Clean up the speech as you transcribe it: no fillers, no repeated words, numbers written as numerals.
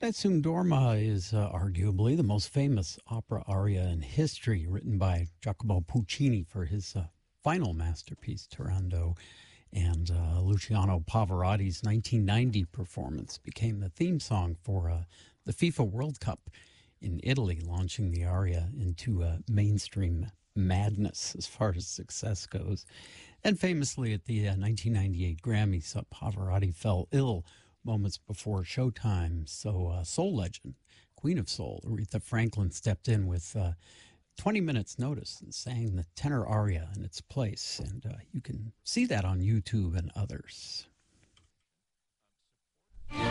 Nessun Dorma is arguably the most famous opera aria in history, written by Giacomo Puccini for his final masterpiece, Turandot. And Luciano Pavarotti's 1990 performance became the theme song for the FIFA World Cup in Italy, launching the aria into mainstream madness as far as success goes. And famously at the 1998 Grammys, Pavarotti fell ill moments before showtime. So soul legend, Queen of Soul, Aretha Franklin, stepped in with 20 minutes notice and sang the tenor aria in its place. And you can see that on YouTube and others.